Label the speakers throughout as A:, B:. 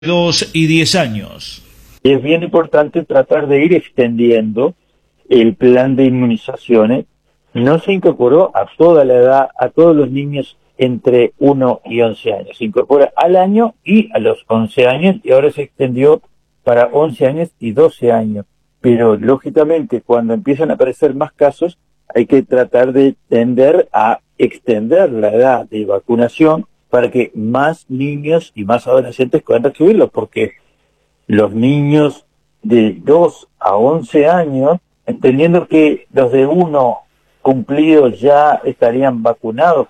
A: 2 y 10 años.
B: Es bien importante tratar de ir extendiendo el plan de inmunizaciones. No se incorporó a toda la edad, a todos los niños entre 1 y 11 años. Se incorpora al año y a los 11 años, y ahora se extendió para 11 años y 12 años. Pero, lógicamente, cuando empiezan a aparecer más casos, hay que tratar de tender a extender la edad de vacunación para que más niños y más adolescentes puedan recibirlo, porque los niños de 2 a 11 años, entendiendo que los de 1 cumplidos ya estarían vacunados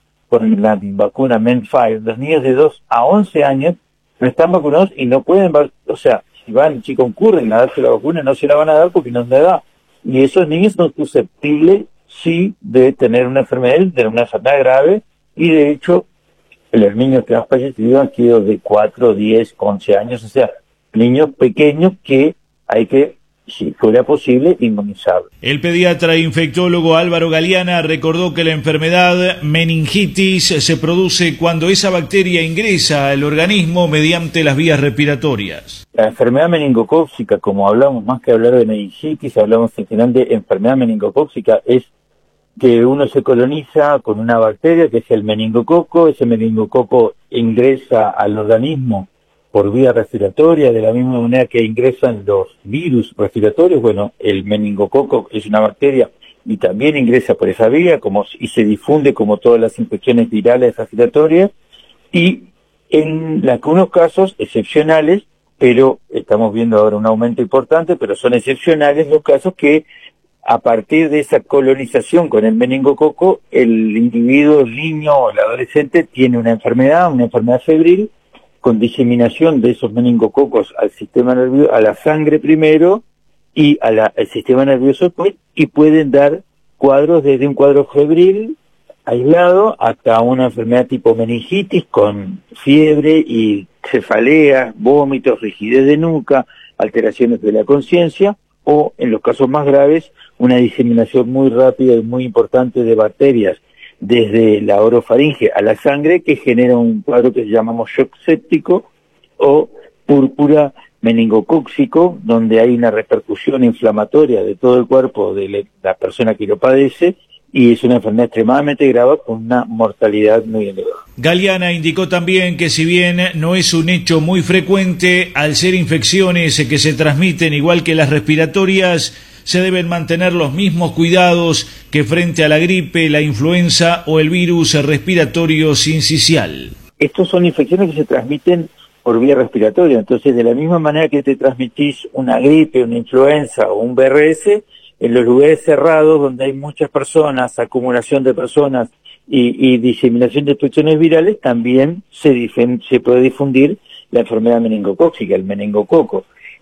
B: con la vacuna MEN5, los niños de 2 a 11 años no están vacunados y no pueden, o sea, si concurren a darse la vacuna, no se la van a dar porque no es la edad. Y esos niños son susceptibles, sí, de tener una enfermedad grave, y de hecho, los niños que han fallecido han sido de 4, 10, 11 años, o sea, niños pequeños que hay que, si fuera posible, inmunizar.
A: El pediatra e infectólogo Álvaro Galeana recordó que la enfermedad meningitis se produce cuando esa bacteria ingresa al organismo mediante las vías respiratorias.
B: La enfermedad meningocócica, como hablamos, más que hablar de meningitis, hablamos en general de enfermedad meningocócica, es que uno se coloniza con una bacteria que es el meningococo. Ese meningococo ingresa al organismo por vía respiratoria, de la misma manera que ingresan los virus respiratorios. Bueno, el meningococo es una bacteria y también ingresa por esa vía, y se difunde como todas las infecciones virales respiratorias, y en algunos casos excepcionales, pero estamos viendo ahora un aumento importante, pero son excepcionales los casos que a partir de esa colonización con el meningococo, el individuo, el niño o el adolescente tiene una enfermedad febril, con diseminación de esos meningococos al sistema nervioso, a la sangre primero y al sistema nervioso después, y pueden dar cuadros desde un cuadro febril aislado hasta una enfermedad tipo meningitis con fiebre y cefaleas, vómitos, rigidez de nuca, alteraciones de la conciencia, o en los casos más graves, una diseminación muy rápida y muy importante de bacterias desde la orofaringe a la sangre, que genera un cuadro que llamamos shock séptico o púrpura meningocóxico, donde hay una repercusión inflamatoria de todo el cuerpo de la persona que lo padece, y es una enfermedad extremadamente grave con una mortalidad muy elevada.
A: Galeana indicó también que si bien no es un hecho muy frecuente, al ser infecciones que se transmiten igual que las respiratorias, se deben mantener los mismos cuidados que frente a la gripe, la influenza o el virus respiratorio sincicial.
B: Estos son infecciones que se transmiten por vía respiratoria, entonces de la misma manera que te transmitís una gripe, una influenza o un VRS, en los lugares cerrados donde hay muchas personas, acumulación de personas y diseminación de infecciones virales, también se puede difundir la enfermedad meningocócica, el meningococo.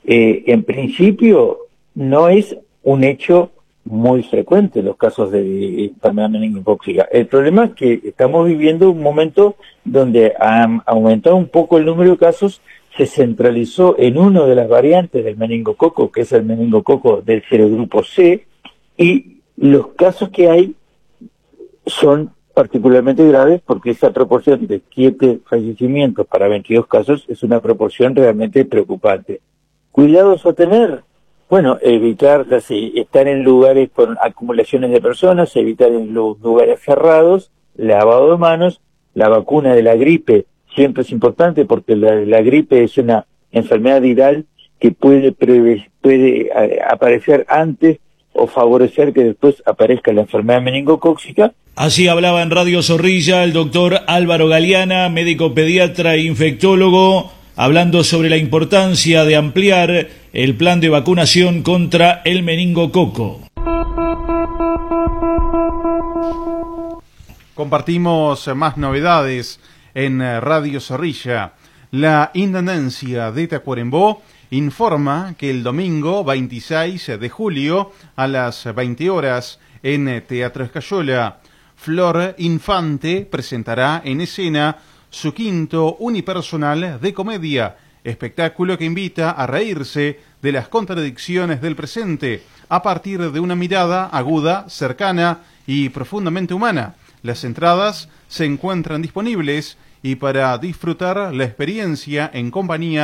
B: En principio no es un hecho muy frecuente los casos de enfermedad meningocócica. El problema es que estamos viviendo un momento donde ha aumentado un poco el número de casos, se centralizó en una de las variantes del meningococo, que es el meningococo del serogrupo C, y los casos que hay son particularmente graves porque esa proporción de 7 fallecimientos para 22 casos es una proporción realmente preocupante. ¿Cuidados a tener? Bueno, evitar estar en lugares con acumulaciones de personas, evitar en los lugares cerrados, lavado de manos, la vacuna de la gripe siempre es importante porque la gripe es una enfermedad viral que puede aparecer antes o favorecer que después aparezca la enfermedad meningocócica.
A: Así hablaba en Radio Zorrilla el doctor Álvaro Galeana, médico pediatra e infectólogo, hablando sobre la importancia de ampliar el plan de vacunación contra el meningococo.
C: Compartimos más novedades en Radio Zorrilla. La Intendencia de Tacuarembó informa que el domingo 26 de julio a las 20 horas en Teatro Escayola, Flor Infante presentará en escena su quinto unipersonal de comedia, espectáculo que invita a reírse de las contradicciones del presente a partir de una mirada aguda, cercana y profundamente humana. Las entradas se encuentran disponibles y para disfrutar la experiencia en compañía